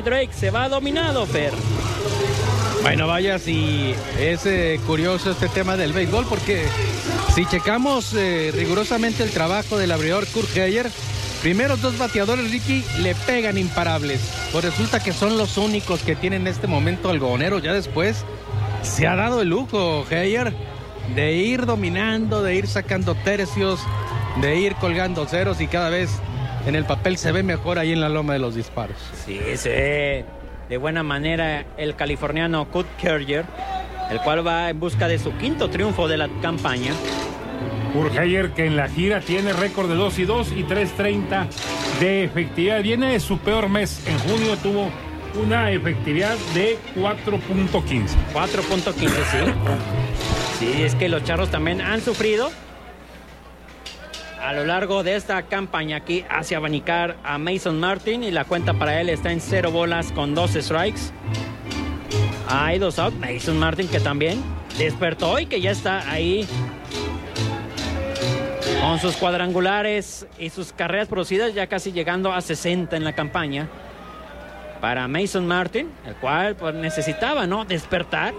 Drake se va dominado, Fer. Bueno, vaya, si es curioso este tema del béisbol, porque si checamos rigurosamente el trabajo del abridor Kurt Heyer, primeros dos bateadores, Ricky, le pegan imparables. Pues resulta que son los únicos que tienen en este momento algodoneros. Ya después se ha dado el lujo, Heyer, de ir dominando, de ir sacando tercios, de ir colgando ceros, y cada vez en el papel se ve mejor ahí en la loma de los disparos. Sí, se ve de buena manera el californiano Kurt Heyer, el cual va en busca de su quinto triunfo de la campaña. Kurt Heyer, que en la gira tiene récord de 2-2 y 3.30 de efectividad. Viene de su peor mes. En junio tuvo una efectividad de 4.15. 4.15, sí. Sí, es que los Charros también han sufrido a lo largo de esta campaña. Aquí hacia abanicar a Mason Martin, y la cuenta para él está en 0 bolas con 2 strikes. Hay 2 out. Mason Martin, que también despertó y que ya está ahí con sus cuadrangulares y sus carreras producidas, ya casi llegando a 60 en la campaña para Mason Martin, el cual pues necesitaba, ¿no?, despertar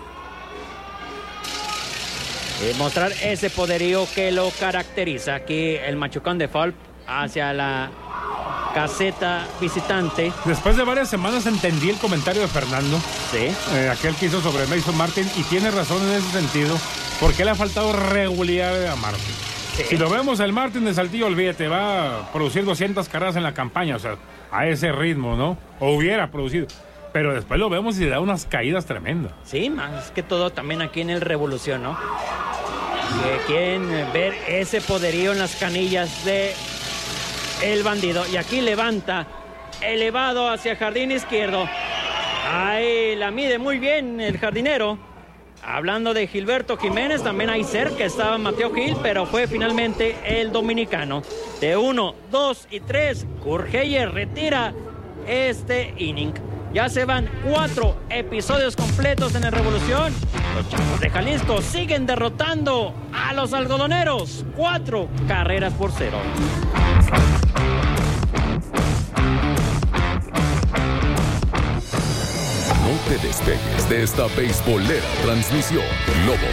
y mostrar ese poderío que lo caracteriza. Aquí el machucón de Fulp hacia la caseta visitante. Después de varias semanas entendí el comentario de Fernando. Sí. Aquel que hizo sobre Mason Martin, y tiene razón en ese sentido, porque le ha faltado regularidad a Martin. Sí. Si lo vemos, el Martin de Saltillo, olvídate, va a producir 200 carreras en la campaña, o sea, a ese ritmo, ¿no? O hubiera producido. Pero después lo vemos y le da unas caídas tremendas. Sí, más que todo también aquí en el Revolución, ¿no? Que quieren ver ese poderío en las canillas de el bandido. Y aquí levanta elevado hacia jardín izquierdo. Ahí la mide muy bien el jardinero. Hablando de Gilberto Jiménez, también ahí cerca estaba Mateo Gil, pero fue finalmente el dominicano. De 1, 2 y 3, Kurt Heyer retira este inning. Ya se van 4 episodios completos en el Revolución. Los Charros de Jalisco siguen derrotando a los algodoneros. 4 carreras por 0. No te despegues de esta beisbolera transmisión. Globo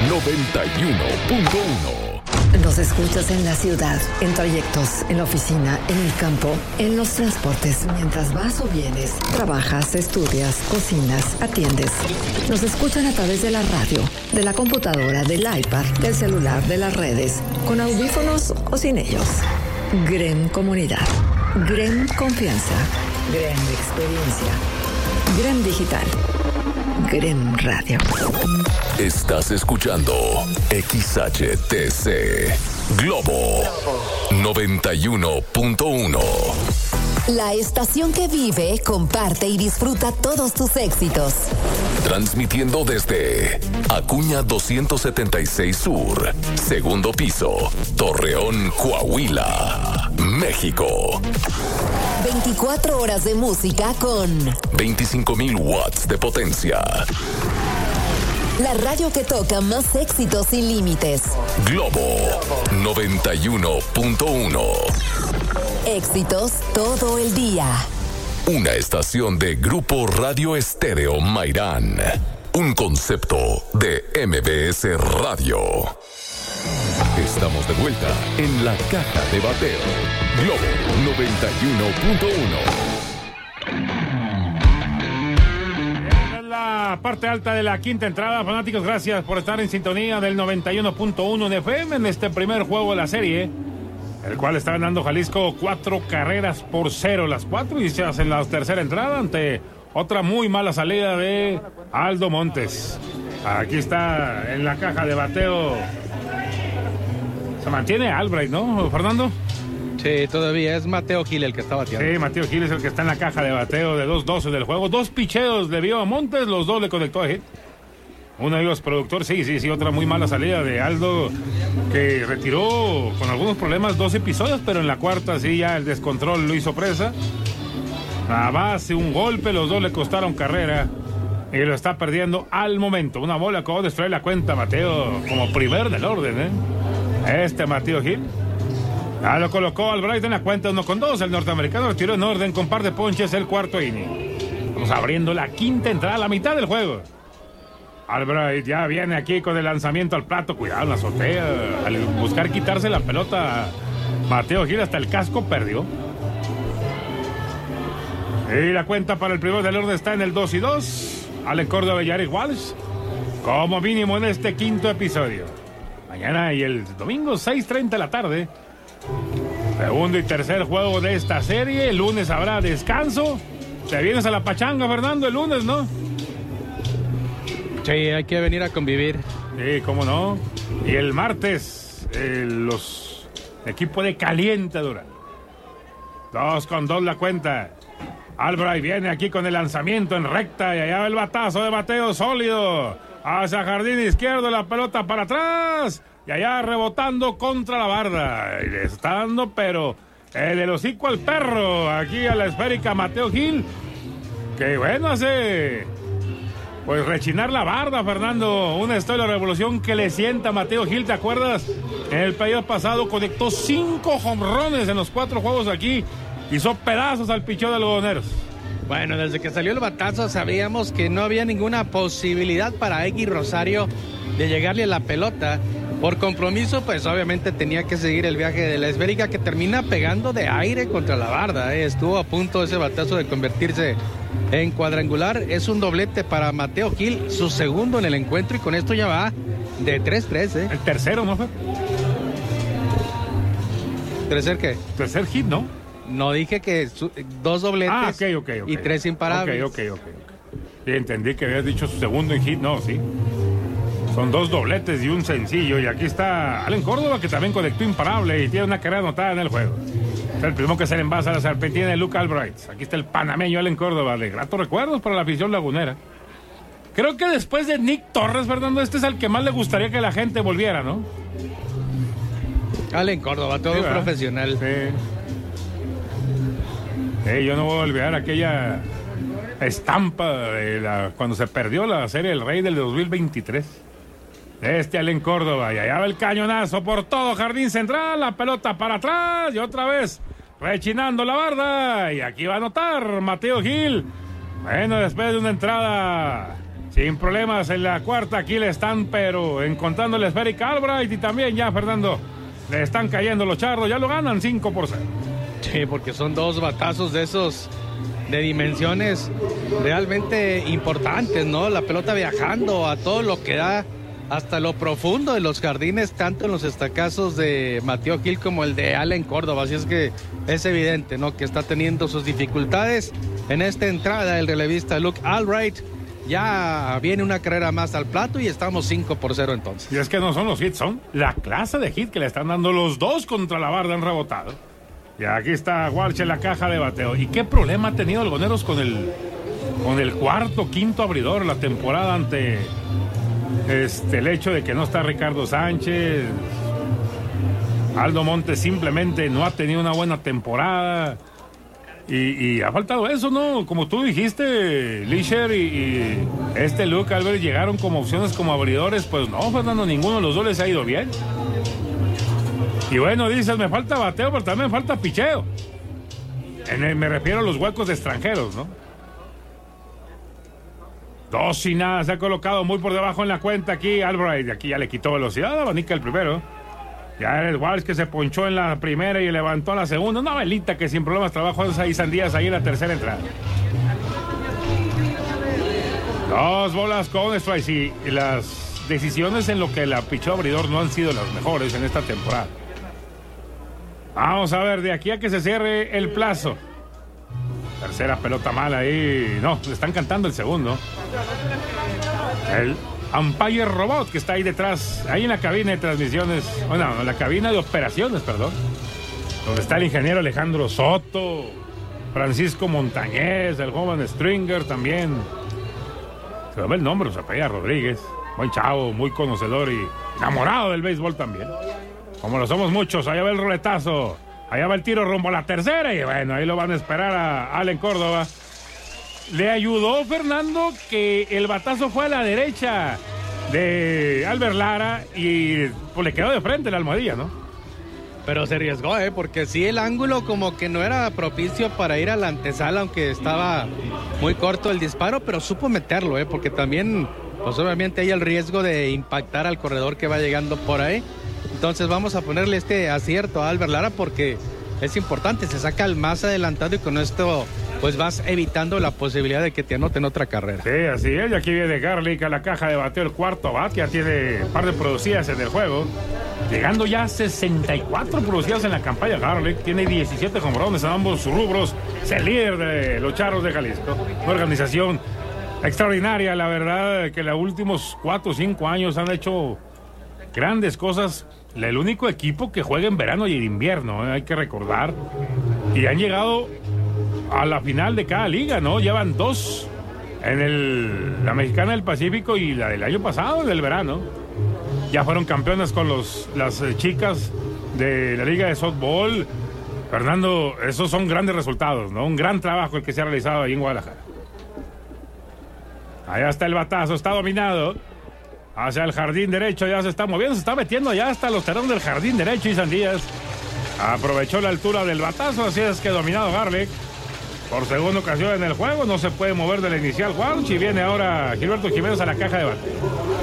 91.1. Nos escuchas en la ciudad, en trayectos, en la oficina, en el campo, en los transportes, mientras vas o vienes, trabajas, estudias, cocinas, atiendes. Nos escuchan a través de la radio, de la computadora, del iPad, del celular, de las redes, con audífonos o sin ellos. GREM Comunidad, GREM Confianza, GREM Experiencia, GREM Digital, GREM Radio. Estás escuchando XHTC Globo 91.1. La estación que vive, comparte y disfruta todos tus éxitos. Transmitiendo desde Acuña 276 Sur, segundo piso, Torreón, Coahuila, México. 24 horas de música con 25,000 watts de potencia. La radio que toca más éxitos sin límites. Globo 91.1. Éxitos todo el día. Una estación de Grupo Radio Estéreo Mairán. Un concepto de MBS Radio. Estamos de vuelta en la caja de bateo. Globo 91.1. La parte alta de la quinta entrada. Fanáticos, gracias por estar en sintonía del 91.1 de FM en este primer juego de la serie, el cual está ganando Jalisco 4 carreras por 0. Las 4 iniciadas en la tercera entrada ante otra muy mala salida de Aldo Montes. Aquí está en la caja de bateo. Se mantiene Albright, ¿no, Fernando? Sí, todavía es Mateo Gil el que está bateando. Sí, Mateo Gil es el que está en la caja de bateo de 2-12 del juego. 2 picheos le vio a Montes, los 2 le conectó a hit. Uno de ellos productor, sí, otra muy mala salida de Aldo, que retiró con algunos problemas 2 episodios, pero en la cuarta sí ya el descontrol lo hizo presa. A base, un golpe, los 2 le costaron carrera y lo está perdiendo al momento. Una bola acabó de destruir la cuenta, Mateo, como primer del orden, Mateo Gil. Lo colocó al Bright en la cuenta 1-2. El norteamericano retiró en orden con par de ponches el cuarto inning. Estamos abriendo la quinta entrada, la mitad del juego. Albright ya viene aquí con el lanzamiento al plato. Cuidado en la azotea. Al buscar quitarse la pelota, Mateo Gil hasta el casco perdió. Y la cuenta para el primero del orden está en el 2-2. Allen Córdoba y Jared Walsh, como mínimo en este quinto episodio. Mañana y el domingo, 6:30 de la tarde. Segundo y tercer juego de esta serie. El lunes habrá descanso. Te vienes a la pachanga, Fernando, el lunes, ¿no? Sí, hay que venir a convivir. Sí, cómo no. Y el martes, los equipo de Caliente Durán. 2-2 la cuenta. Albright viene aquí con el lanzamiento en recta y allá va el batazo de Mateo sólido. Hacia jardín izquierdo, la pelota para atrás. Y allá rebotando contra la barda. Y le está dando, pero el hocico al perro. Aquí a la esférica Mateo Gil. Que bueno, hace pues rechinar la barda, Fernando. Una historia de revolución que le sienta a Mateo Gil, ¿te acuerdas? En el periodo pasado conectó 5 jonrones en los 4 juegos aquí. Hizo pedazos al picheo de algodoneros. Bueno, desde que salió el batazo sabíamos que no había ninguna posibilidad para Egui Rosario de llegarle a la pelota. Por compromiso, pues obviamente tenía que seguir el viaje de la esférica, que termina pegando de aire contra la barda. Estuvo a punto ese batazo de convertirse en cuadrangular. Es un doblete para Mateo Gil, su segundo en el encuentro, y con esto ya va de 3-3. El tercero, ¿no fue? ¿Tercer qué? Tercer hit, ¿no? No, dije que 2 dobletes ok. y 3 imparables. Ok. Sí, entendí que habías dicho su segundo en hit. No, sí. Son 2 dobletes y un sencillo. Y aquí está Allen Córdoba, que también conectó imparable y tiene una carrera anotada en el juego. Es el primero que se le envasa a la serpentina de Luke Albright. Aquí está el panameño Allen Córdoba. De gratos recuerdos para la afición lagunera. Creo que después de Nick Torres, Fernando, este es el que más le gustaría que la gente volviera, ¿no? Allen Córdoba, todo Sí, profesional. Sí. Yo no voy a olvidar aquella estampa de cuando se perdió la Serie del Rey del 2023. Allen Córdoba, y allá va el cañonazo por todo jardín central, la pelota para atrás y otra vez rechinando la barda, y aquí va a anotar Mateo Gil. Bueno, después de una entrada sin problemas en la cuarta, aquí le están pero encontrando la esférica Albright, y también ya, Fernando, le están cayendo los charros, ya lo ganan 5-0. Sí, porque son 2 batazos de esos de dimensiones realmente importantes, ¿no? La pelota viajando a todo lo que da, hasta lo profundo de los jardines, tanto en los estacazos de Mateo Gil como el de Allen Córdoba. Así es que es evidente, ¿no?, que está teniendo sus dificultades en esta entrada el relevista Luke Albright. Ya viene una carrera más al plato y estamos 5-0 entonces. Y es que no son los hits, son la clase de hit que le están dando los 2 contra la barda, han rebotado. Y aquí está Walsh en la caja de bateo. ¿Y qué problema ha tenido Algodoneros con el cuarto, quinto abridor la temporada ante el hecho de que no está Ricardo Sánchez? Aldo Montes simplemente no ha tenido una buena temporada. Y ha faltado eso, ¿no? Como tú dijiste, Lisher y Luke Albright llegaron como opciones como abridores. Pues no, Fernando, ninguno de los 2 les ha ido bien. Y bueno, dices, me falta bateo, pero también me falta picheo. Me refiero a los huecos de extranjeros, ¿no? 2-0, se ha colocado muy por debajo en la cuenta aquí Albright. Aquí ya le quitó velocidad, abanica el primero. Ya era el Walsh que se ponchó en la primera y levantó a la segunda. Una velita que sin problemas trabajó ahí Sandías ahí en la tercera entrada. 2 bolas con strikes, y las decisiones en lo que la pichó abridor no han sido las mejores en esta temporada. Vamos a ver, de aquí a que se cierre el plazo. Tercera pelota mala ahí. No, le están cantando el segundo. El umpire robot que está ahí detrás, ahí en la cabina de transmisiones, bueno, en la cabina de operaciones, perdón, donde está el ingeniero Alejandro Soto, Francisco Montañez, el joven Stringer también. Se me ve el nombre, se apellida Rodríguez. Buen chavo, muy conocedor y enamorado del béisbol también. Como lo somos muchos. Allá va el roletazo. Allá va el tiro rumbo a la tercera. Y bueno, ahí lo van a esperar a Allen Córdoba. Le ayudó, Fernando, que el batazo fue a la derecha de Albert Lara y pues le quedó de frente la almohadilla, ¿no? Pero se arriesgó, porque sí, el ángulo como que no era propicio para ir a la antesala, aunque estaba muy corto el disparo, pero supo meterlo, porque también, pues obviamente hay el riesgo de impactar al corredor que va llegando por ahí. Entonces vamos a ponerle este acierto a Albert Lara porque es importante, se saca el más adelantado y con esto pues vas evitando la posibilidad de que te anoten otra carrera. Sí, así es, y aquí viene Garlic a la caja de bateo, el cuarto bat, ya tiene un par de producidas en el juego, llegando ya a 64 producidas en la campaña. Garlic tiene 17 jonrones en ambos rubros, es el líder de los Charros de Jalisco, una organización extraordinaria, la verdad, que en los últimos 4 o 5 años han hecho grandes cosas. El único equipo que juega en verano y en invierno, hay que recordar, y han llegado a la final de cada liga, ¿no? Llevan 2 en la Mexicana del Pacífico y la del año pasado, del verano. Ya fueron campeonas con las chicas de la Liga de Softball. Fernando, esos son grandes resultados, ¿no? Un gran trabajo el que se ha realizado ahí en Guadalajara. Allá está el batazo, está dominado. Hacia el jardín derecho, ya se está moviendo, se está metiendo ya hasta los terrenos del jardín derecho. Y Sandías aprovechó la altura del batazo, así es que dominado Garlic. Por segunda ocasión en el juego, no se puede mover de la inicial Walsh y viene ahora Gilberto Jiménez a la caja de bateo.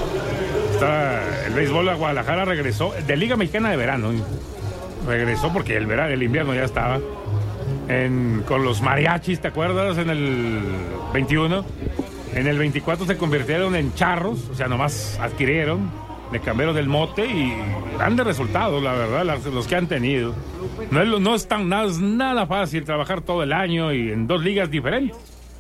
El béisbol a Guadalajara regresó de Liga Mexicana de Verano. Regresó porque el invierno ya estaba con los mariachis, ¿te acuerdas? En el 21. En el 24 se convirtieron en charros, o sea, nomás adquirieron, le cambiaron del mote y grandes resultados, la verdad, los que han tenido. No es nada fácil trabajar todo el año y en 2 ligas diferentes.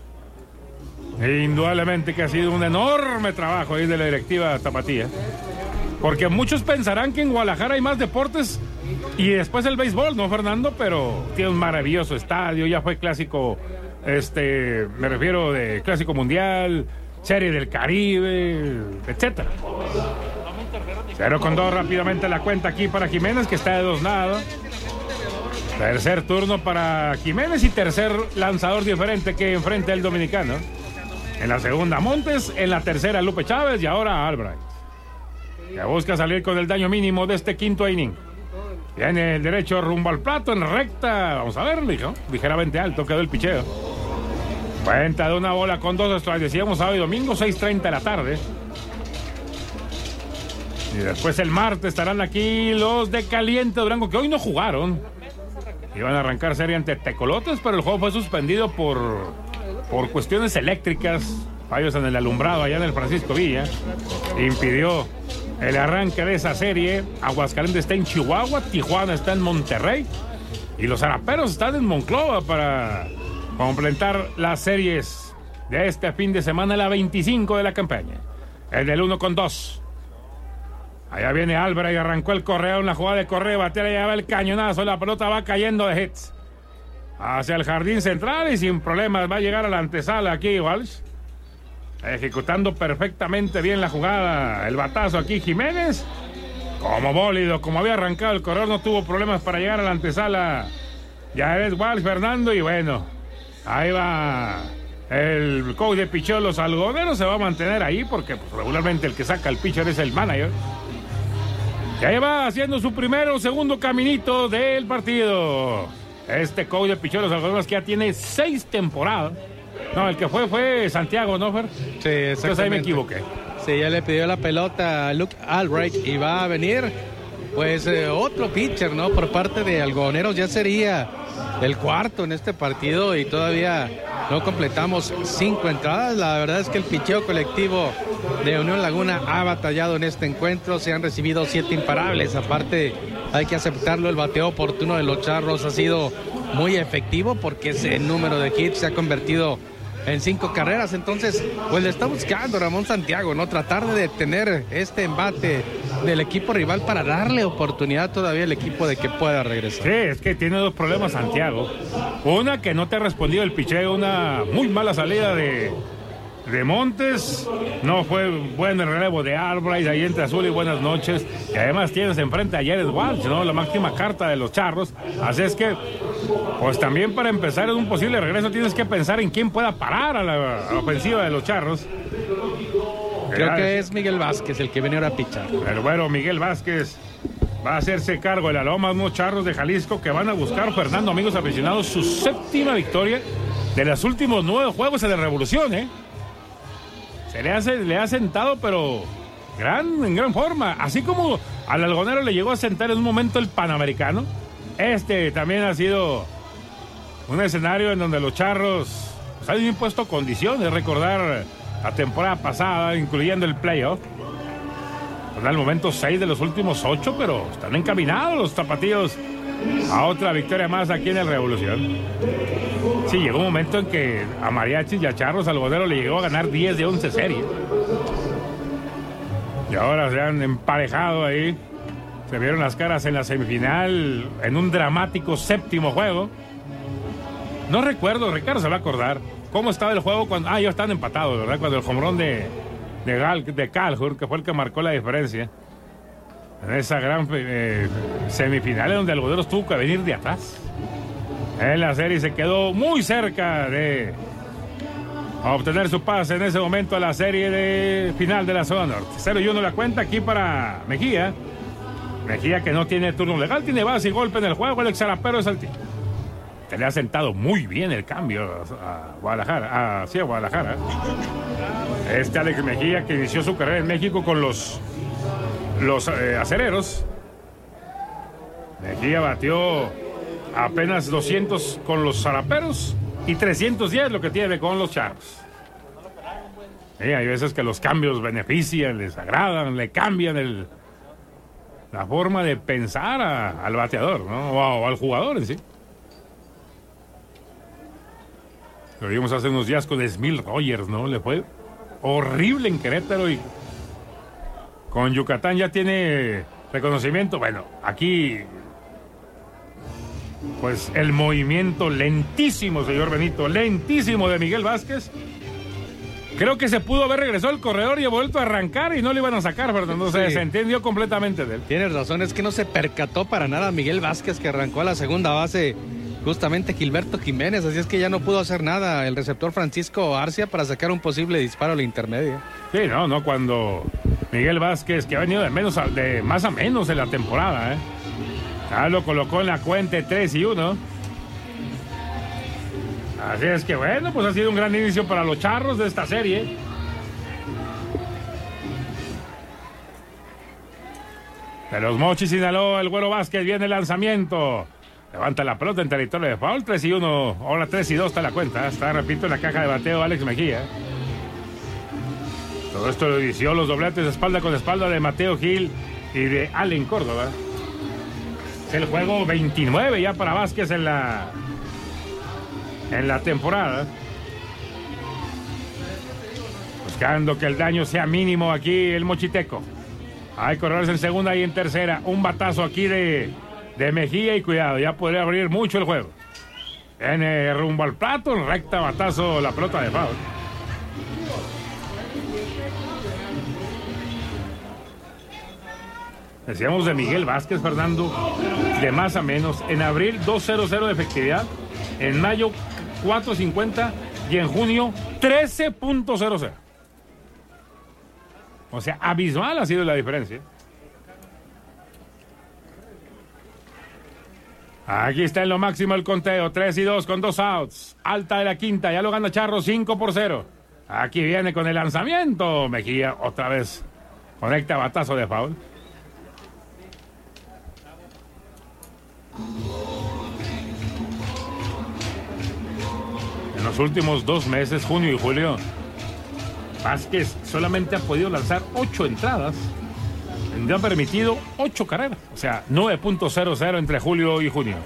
E indudablemente que ha sido un enorme trabajo ahí de la directiva tapatía. Porque muchos pensarán que en Guadalajara hay más deportes y después el béisbol, ¿no, Fernando? Pero tiene un maravilloso estadio, ya fue clásico, me refiero de clásico mundial, serie del Caribe, etcétera. 0-2 rápidamente la cuenta aquí para Jiménez, que está de 2-0. Tercer turno para Jiménez y tercer lanzador diferente que enfrenta el dominicano. En la segunda Montes, en la tercera Lupe Chávez y ahora Albright, que busca salir con el daño mínimo de este quinto inning. Viene el derecho rumbo al plato en recta. Vamos a ver, ligeramente alto quedó el picheo. Cuenta de una bola con 2 strikes. Decíamos sábado y domingo, 6:30 de la tarde. Y después el martes estarán aquí los de Caliente Durango, que hoy no jugaron. Iban a arrancar serie ante Tecolotes, pero el juego fue suspendido por cuestiones eléctricas. Fallos en el alumbrado allá en el Francisco Villa. Impidió el arranque de esa serie. Aguascalientes está en Chihuahua, Tijuana está en Monterrey. Y los Araperos están en Monclova para completar las series de este fin de semana, la 25 de la campaña. En el 1-2. Allá viene Álvarez y arrancó el correo en la jugada de correo. Batea, ya va el cañonazo. La pelota va cayendo de hits hacia el jardín central y sin problemas va a llegar a la antesala aquí Walsh. Ejecutando perfectamente bien la jugada. El batazo aquí Jiménez. Como bólido, como había arrancado el corredor, no tuvo problemas para llegar a la antesala. Ya es Walsh, Fernando, y bueno, ahí va el coach de picheo. Los algodoneros se va a mantener ahí porque pues, regularmente el que saca el pitcher es el manager. Y ahí va haciendo su primero o segundo caminito del partido. Este coach de picheo de los algodoneros que ya tiene 6 temporadas. No, el que fue Santiago, ¿no, Fer? Sí, exactamente. Entonces ahí me equivoqué. Sí, ya le pidió la pelota a Luke Albright y va a venir, pues, otro pitcher, ¿no? Por parte de Algodoneros, ya sería el cuarto en este partido y todavía no completamos 5 entradas. La verdad es que el picheo colectivo de Unión Laguna ha batallado en este encuentro. Se han recibido 7 imparables. Aparte, hay que aceptarlo, el bateo oportuno de los Charros ha sido muy efectivo porque ese número de hits se ha convertido en 5 carreras. Entonces, pues le está buscando Ramón Santiago, ¿no? Tratar de detener este embate del equipo rival para darle oportunidad todavía al equipo de que pueda regresar. Sí, es que tiene 2 problemas Santiago. Una, que no te ha respondido el picheo, una muy mala salida de Montes. No fue bueno el relevo de Albright, ahí entre azul y buenas noches. Y además tienes enfrente a Jared Walsh, ¿no? La máxima carta de los Charros. Así es que, pues también para empezar en un posible regreso tienes que pensar en quién pueda parar a la ofensiva de los Charros. Creo que es Miguel Vázquez el que viene ahora a pichar. Pero bueno, Miguel Vázquez va a hacerse cargo de la Loma, unos Charros de Jalisco que van a buscar, Fernando, amigos aficionados, su 7ª victoria de los últimos 9 juegos en la Revolución, ¿eh? Le ha sentado, pero en gran forma. Así como al Algonero le llegó a sentar en un momento el Panamericano, también ha sido un escenario en donde los Charros han impuesto condiciones. Recordar la temporada pasada, incluyendo el playoff. Pues al momento 6 de los últimos 8, pero están encaminados los tapatíos a otra victoria más aquí en el Revolución. Sí, llegó un momento en que a Mariachis y a Charros Algodero le llegó a ganar 10 de 11 series. Y ahora se han emparejado ahí. Se vieron las caras en la semifinal en un dramático 7º juego. No recuerdo, Ricardo se va a acordar cómo estaba el juego cuando... ya están empatados, ¿verdad? Cuando el home run de Calhoun, que fue el que marcó la diferencia. En esa gran semifinal donde Algodoros tuvo que venir de atrás. En la serie se quedó muy cerca de obtener su pase en ese momento a la serie de final de la zona norte. 0-1 la cuenta aquí para Mejía. Mejía, que no tiene turno legal, tiene base y golpe en el juego. Alex Zarapero es el tío. Se le ha sentado muy bien el cambio a Guadalajara. A Guadalajara. Alex Mejía, que inició su carrera en México con los acereros. Mejía batió apenas 200 con los Zaraperos y 310 lo que tiene con los Charros. Hay veces que los cambios benefician, les agradan, le cambian la forma de pensar al bateador, ¿no? O al jugador en sí. Lo vimos hace unos días con Smil Rogers, ¿no? Le fue horrible en Querétaro y con Yucatán ya tiene reconocimiento. Bueno, aquí pues el movimiento lentísimo, señor Benito, lentísimo de Miguel Vázquez. Creo que se pudo haber regresado al corredor y ha vuelto a arrancar y no le iban a sacar, Fernando. Sí. Se entendió completamente de él. Tienes razón, es que no se percató para nada Miguel Vázquez, que arrancó a la segunda base justamente Gilberto Jiménez, así es que ya no pudo hacer nada el receptor Francisco Arcia para sacar un posible disparo a la intermedia. Sí, no, cuando Miguel Vázquez, que ha venido de más a menos en la temporada, ya lo colocó en la cuenta 3-1. Así es que bueno, pues ha sido un gran inicio para los Charros de esta serie. De los Mochis, Sinaloa, el Güero Vázquez, viene el lanzamiento. Levanta la pelota en territorio de foul, 3-1, ahora 3-2 está la cuenta. Está, repito, en la caja de bateo Alex Mejía. Todo esto lo inició los dobletes espalda con espalda de Mateo Gil y de Allen Córdoba. Es el juego 29 ya para Vázquez en la temporada. Buscando que el daño sea mínimo aquí el mochiteco. Hay corredores en segunda y en tercera. Un batazo aquí de Mejía y cuidado, ya podría abrir mucho el juego. Viene rumbo al plato, recta batazo la pelota de foul. Decíamos de Miguel Vázquez, Fernando, de más a menos. En abril 2.00 de efectividad, en mayo 4.50 y en junio 13.00. O sea, abismal ha sido la diferencia. Aquí está en lo máximo el conteo, 3-2 con 2 outs. Alta de la quinta, ya lo gana Charro 5-0. Aquí viene con el lanzamiento. Mejía otra vez conecta batazo de foul. En los últimos 2 meses, junio y julio, Vázquez solamente ha podido lanzar 8 entradas. Le han permitido 8 carreras. O sea, 9.00 entre julio y junio.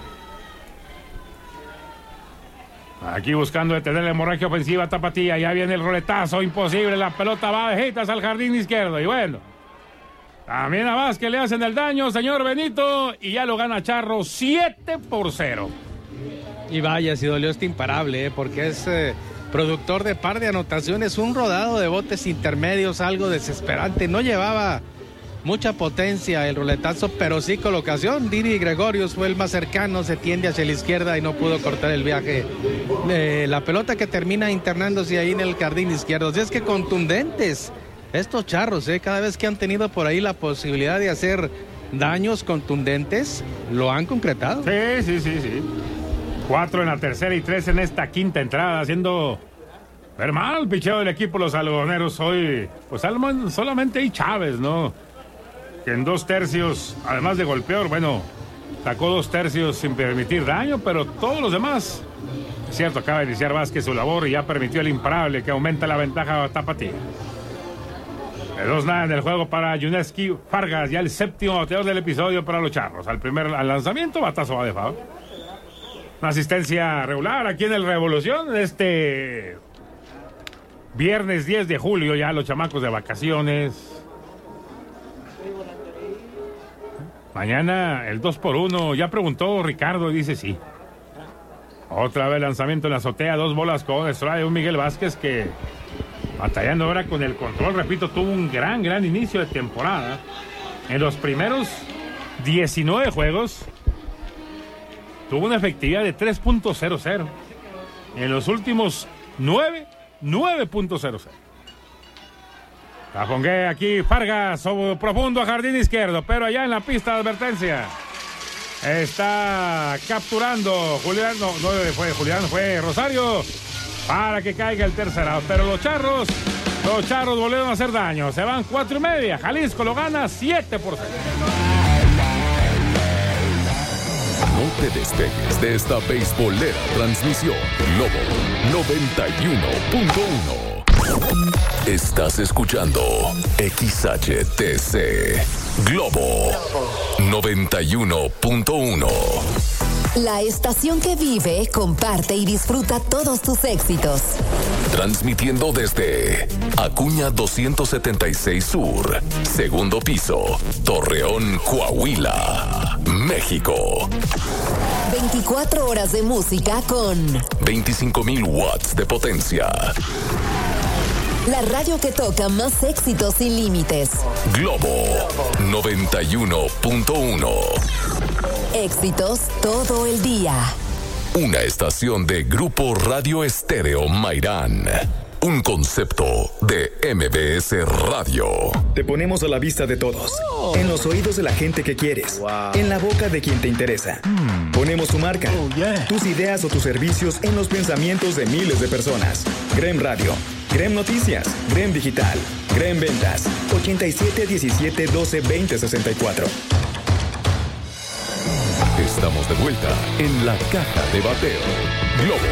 Aquí buscando detener la hemorragia ofensiva tapatía. Ya viene el roletazo, imposible. La pelota va bajitas al jardín izquierdo. Y bueno, también a Vázquez le hacen el daño, señor Benito. Y ya lo gana Charro 7-0. Y vaya, si dolió este imparable, porque es productor de par de anotaciones. Un rodado de botes intermedios, algo desesperante. No llevaba mucha potencia el roletazo, pero sí colocación. Didi Gregorius fue el más cercano, se tiende hacia la izquierda y no pudo cortar el viaje. La pelota que termina internándose ahí en el jardín izquierdo. Así es que contundentes estos Charros, cada vez que han tenido por ahí la posibilidad de hacer daños contundentes lo han concretado. Sí. 4 en la tercera y 3 en esta quinta entrada, haciendo ver mal el picheo del equipo los algodoneros hoy. Pues solamente hay Chávez, ¿no? Que en 2 tercios, además de golpeador, bueno, sacó 2 tercios sin permitir daño, pero todos los demás, es cierto, acaba de iniciar Vázquez su labor y ya permitió el imparable que aumenta la ventaja tapatía. De 2-0 en el juego para Yuneski Fargas, ya el séptimo bateador del episodio para los Charros. Al lanzamiento, batazo va de foul. Una asistencia regular aquí en el Revolución, este viernes 10 de julio, ya los chamacos de vacaciones. Mañana el 2x1, ya preguntó Ricardo y dice sí. Otra vez lanzamiento en la azotea, 2 bolas con strike, un Miguel Vázquez que batallando ahora con el control, repito, tuvo un gran inicio de temporada. En los primeros 19 juegos tuvo una efectividad de 3.00. En los últimos 9.00. Cajonguea aquí Fargas, profundo a jardín izquierdo, pero allá en la pista de advertencia está capturando Julián, no fue Julián, fue Rosario, para que caiga el tercer out. Pero los charros volvieron a hacer daño, se van 4.5, Jalisco lo gana 7-0. No te despegues de esta beisbolera transmisión. Globo 91.1. Estás escuchando XHTC Globo 91.1. La estación que vive, comparte y disfruta todos tus éxitos. Transmitiendo desde Acuña 276 Sur, segundo piso, Torreón, Coahuila, México. 24 horas de música con 25,000 watts de potencia. La radio que toca más éxitos sin límites. Globo 91.1. Éxitos todo el día. Una estación de Grupo Radio Estéreo Mairán. Un concepto de MBS Radio. Te ponemos a la vista de todos. En los oídos de la gente que quieres. En la boca de quien te interesa. Ponemos tu marca, tus ideas o tus servicios en los pensamientos de miles de personas. Grem Radio, Grem Noticias, Grem Digital, Grem Ventas, 87 17 12 20 64. Estamos de vuelta en la caja de bateo. Globo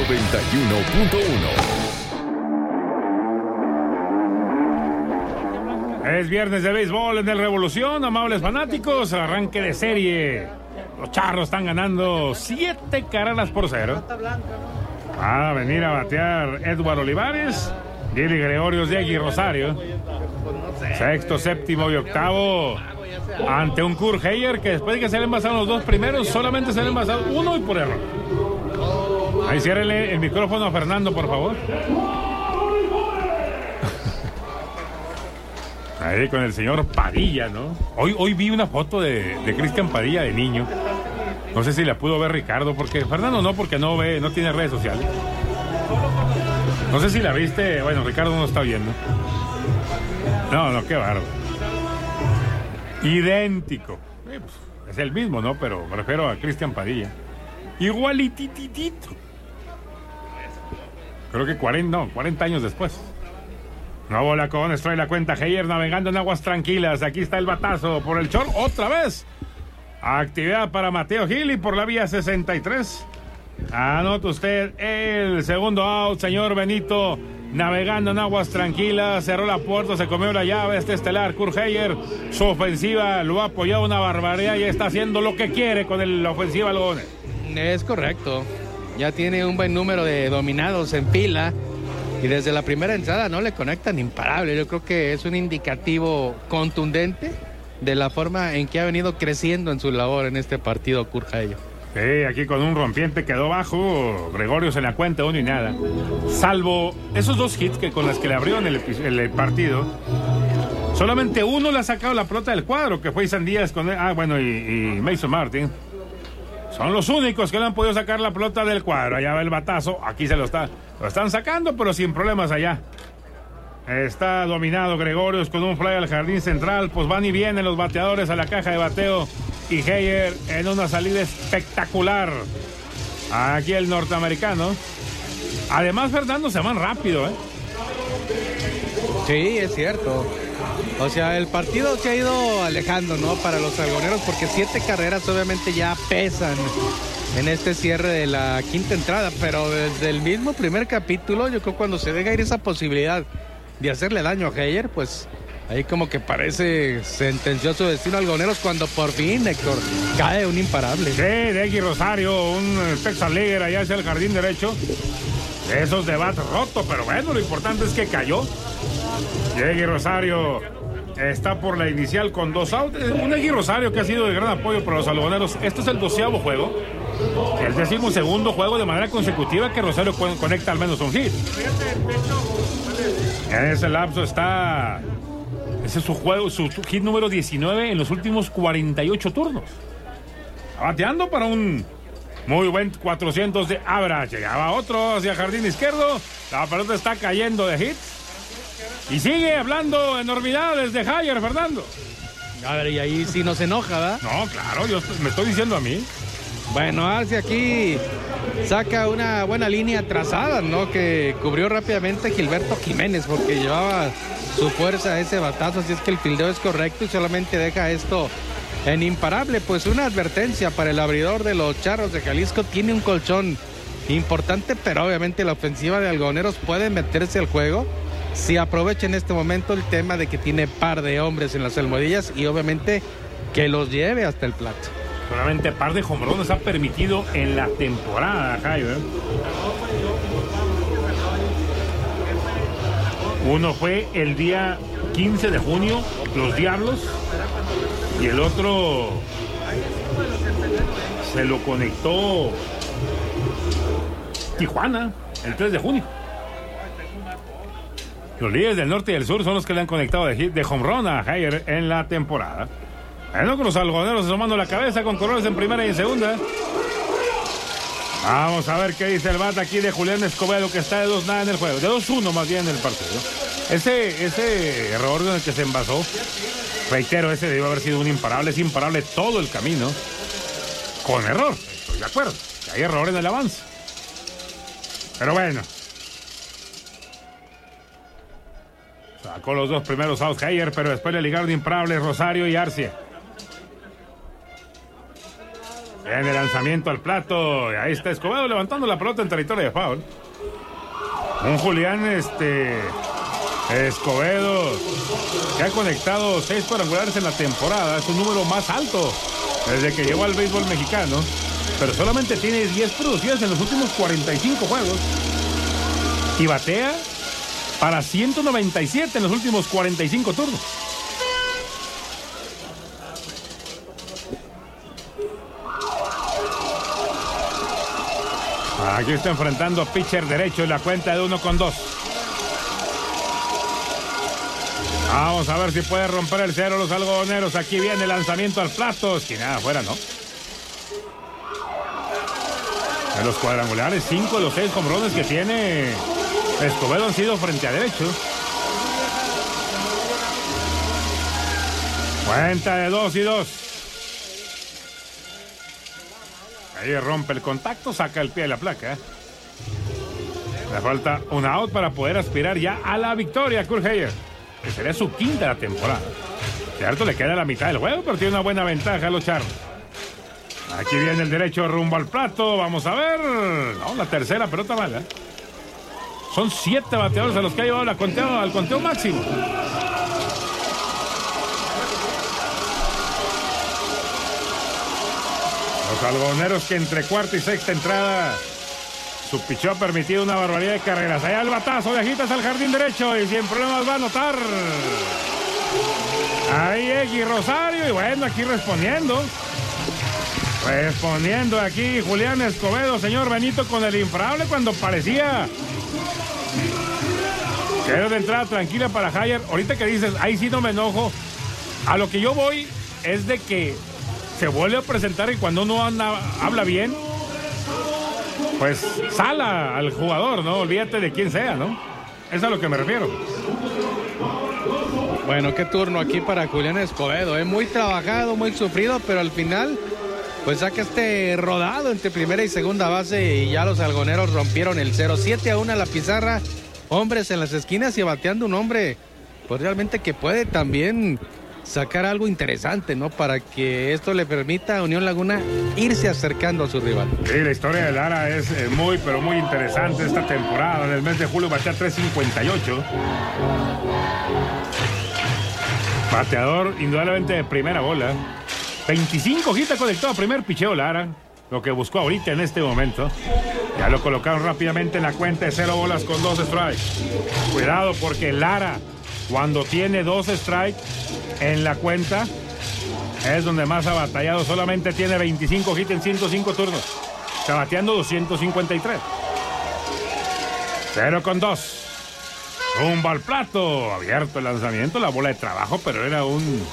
91.1. Es viernes de béisbol en el Revolución, amables fanáticos, arranque de serie. Los Charros están ganando 7-0. Va a venir a batear Edward Olivares, Gili Gregorios, Diegui Rosario. Sexto, séptimo y octavo ante un Kurt Heyer que después de que se le envasaron los 2 primeros, solamente se le envasaron 1 y por error. Ahí ciérrele el micrófono a Fernando, por favor. Ahí con el señor Padilla, ¿no? Hoy vi una foto de Cristian Padilla de niño. No sé si la pudo ver Ricardo, porque Fernando no, porque no tiene redes sociales. No sé si la viste. Bueno, Ricardo no está viendo. No, qué bárbaro. Idéntico. Pues, es el mismo, ¿no? Pero me refiero a Cristian Padilla. Igualitititito. Creo que 40 años después. No bola con strike, la cuenta Heyer navegando en aguas tranquilas. Aquí está el batazo por el short otra vez. Actividad para Mateo Gili por la vía 63. Anota usted el segundo out, señor Benito. Navegando en aguas tranquilas, cerró la puerta, se comió la llave este estelar Kurt Heyer. Su ofensiva lo ha apoyado una barbaridad y está haciendo lo que quiere con la ofensiva Algodones. Es correcto. Ya tiene un buen número de dominados en fila y desde la primera entrada no le conectan imparable. Yo creo que es un indicativo contundente de la forma en que ha venido creciendo en su labor en este partido Kurt Heyer. Sí, aquí con un rompiente quedó bajo. Gregorio se la cuenta 1 y nada. Salvo esos 2 hits que con las que le abrieron el partido, solamente uno le ha sacado la pelota del cuadro, que fue Isan Díaz con y Mason Martin. Son los únicos que le han podido sacar la pelota del cuadro. Allá va el batazo, aquí lo están sacando, pero sin problemas allá. Está dominado Gregorius con un fly al jardín central. Pues van y vienen los bateadores a la caja de bateo. Y Heyer en una salida espectacular. Aquí el norteamericano. Además, Fernando, se van rápido, ¿eh? Sí, es cierto. O sea, el partido se ha ido alejando, ¿no? Para los algoneros, porque 7 carreras obviamente ya pesan en este cierre de la quinta entrada. Pero desde el mismo primer capítulo, yo creo que cuando se deja ir esa posibilidad de hacerle daño a Heyer, pues ahí como que parece sentenció su destino algoneros cuando por fin, Héctor, cae un imparable. Sí, Deggy Rosario, un Texas Leaguer allá hacia el jardín derecho. Esos debates rotos, pero bueno, lo importante es que cayó. Deggy Rosario está por la inicial con 2 outs. Un Deggy Rosario que ha sido de gran apoyo para los algoneros. Este es el 12º juego. El 12º juego de manera consecutiva que Rosario conecta al menos un hit. En ese lapso está... Ese es su juego, su hit número 19 en los últimos 48 turnos. Está bateando para un muy buen 400 de average. Llegaba otro hacia jardín izquierdo. La pelota está cayendo de hits. Y sigue hablando enormidades de Heyer, Fernando. A ver, y ahí sí nos enoja, ¿verdad? No, claro, me estoy diciendo a mí. Bueno, Arce aquí saca una buena línea trazada, ¿no? Que cubrió rápidamente Gilberto Jiménez porque llevaba su fuerza a ese batazo, así es que el fildeo es correcto y solamente deja esto en imparable. Pues una advertencia para el abridor de los Charros de Jalisco, tiene un colchón importante, pero obviamente la ofensiva de algoneros puede meterse al juego si aprovecha en este momento el tema de que tiene par de hombres en las almohadillas y obviamente que los lleve hasta el plato. Solamente par de jonrones ha permitido en la temporada, Jaime. Uno fue el día 15 de junio, los Diablos, y el otro se lo conectó Tijuana, el 3 de junio. Los líderes del norte y del sur son los que le han conectado de home run a Heyer en la temporada. Bueno, con los algoneros asomando la cabeza con corredores en primera y en segunda. Vamos a ver qué dice el bat aquí de Julián Escobedo, que está de 2-0 en el juego. De 2-1 más bien en el partido. Ese error en el que se envasó, reitero, ese debió haber sido un imparable. Es imparable todo el camino. Con error, estoy de acuerdo. Hay error en el avance. Pero bueno. Sacó los 2 primeros outs Heyer, pero después le ligaron imparables Rosario y Arcia. En el lanzamiento al plato. Y ahí está Escobedo levantando la pelota en territorio de foul. Un Julián Escobedo que ha conectado 6 cuadrangulares en la temporada. Es un número más alto desde que llegó al béisbol mexicano. Pero solamente tiene 10 producidas en los últimos 45 juegos. Y batea para 197 en los últimos 45 turnos. Aquí está enfrentando pitcher derecho en la cuenta de 1-2. Vamos a ver si puede romper el cero los algodoneros. Aquí viene el lanzamiento al plato. Esquinada afuera, ¿no? En los cuadrangulares, 5 de los 6 hombrones que tiene Escobedo han sido frente a derecho. Cuenta de 2-2. Ahí rompe el contacto, saca el pie de la placa. Le falta un out para poder aspirar ya a la victoria, Kurt Heyer, que sería su quinta de la temporada. Cierto, le queda la mitad del juego, pero tiene una buena ventaja a los Charros. Aquí viene el derecho rumbo al plato. Vamos a ver. No, la tercera pelota mala. Son 7 bateadores a los que ha llevado al conteo máximo. Los algodoneros que entre cuarta y sexta entrada, su picheo ha permitido una barbaridad de carreras. Allá el batazo de Ajitas al jardín derecho y sin problemas va a anotar. Ahí Egui Rosario y bueno, aquí respondiendo aquí Julián Escobedo, señor Benito, con el imparable cuando parecía que era de entrada tranquila para Heyer. Ahorita que dices, ahí sí no me enojo. A lo que yo voy es de que se vuelve a presentar y cuando uno habla bien, pues sala al jugador, ¿no? Olvídate de quién sea, ¿no? Es a lo que me refiero. Bueno, qué turno aquí para Julián Escobedo, muy trabajado, muy sufrido, pero al final pues saca este rodado entre primera y segunda base y ya los algoneros rompieron el 0-7-1 a la pizarra, hombres en las esquinas y bateando un hombre pues realmente que puede también sacar algo interesante, ¿no? Para que esto le permita a Unión Laguna irse acercando a su rival. Sí, la historia de Lara es muy, pero muy interesante esta temporada. En el mes de julio batea 3.58. Bateador indudablemente de primera bola. 25 hits conectado a primer picheo Lara. Lo que buscó ahorita en este momento. Ya lo colocaron rápidamente en la cuenta de 0 bolas con 2 strikes. Cuidado porque Lara, cuando tiene 2 strikes en la cuenta, es donde más ha batallado. Solamente tiene 25 hits en 105 turnos. Está bateando 253. 0-2. Rumbo al plato. Abierto el lanzamiento, la bola de trabajo, pero era un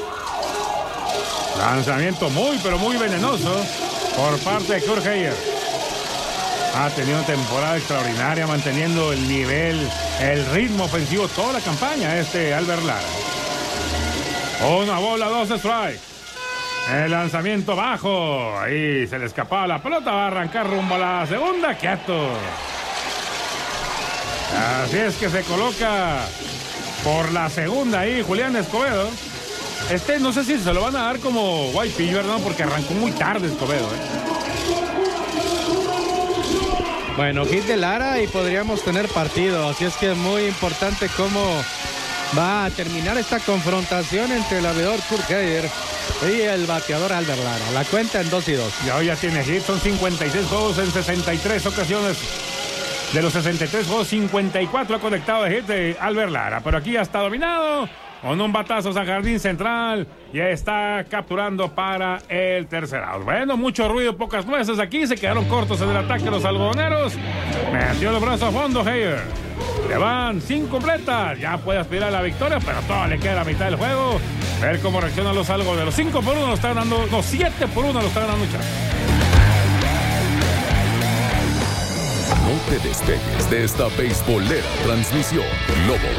lanzamiento muy, pero muy venenoso por parte de Kurt Heyer. Ha tenido una temporada extraordinaria, manteniendo el nivel, el ritmo ofensivo toda la campaña Albert Lara. Una bola, 2 strikes. El lanzamiento bajo. Ahí se le escapaba la pelota. Va a arrancar rumbo a la segunda. Quieto. Así es que se coloca por la segunda ahí Julián Escobedo. No sé si se lo van a dar como white pitch, ¿verdad? Porque arrancó muy tarde Escobedo, Bueno, hit de Lara y podríamos tener partido. Así es que es muy importante cómo va a terminar esta confrontación entre el abridor Kurt Heyer y el bateador Albert Lara. La cuenta en 2-2. Y hoy ya tiene hit, son 56 juegos en 63 ocasiones. De los 63 juegos, 54 ha conectado de hit de Albert Lara. Pero aquí ya está dominado con un batazo a jardín central. Ya está capturando para el tercer out. Bueno, mucho ruido, pocas nueces aquí. Se quedaron cortos en el ataque los algodoneros. Metió los brazos a fondo Heyer. Le van 5 completas. Ya puede aspirar a la victoria, pero todo le queda la mitad del juego. Ver cómo reaccionan los algodoneros. 5-1 lo están dando. No, 7-1 lo están dando. No te despegues de esta beisbolera transmisión. Globo